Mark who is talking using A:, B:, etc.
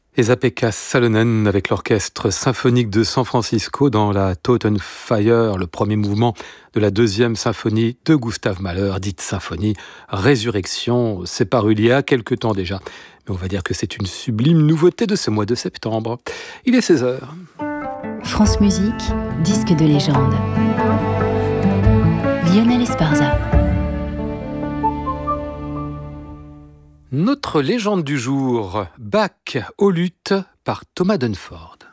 A: Esa-Pekka Salonen avec l'orchestre symphonique de San Francisco dans la Totenfeier, le premier mouvement de la deuxième symphonie de Gustav Mahler, dite symphonie Résurrection. C'est paru il y a quelque temps déjà, mais on va dire que c'est une sublime nouveauté de ce mois de septembre. Il est 16h.
B: France Musique, disque de légende. Lionel Esparza.
A: Notre légende du jour, Bach au luth par Thomas Dunford.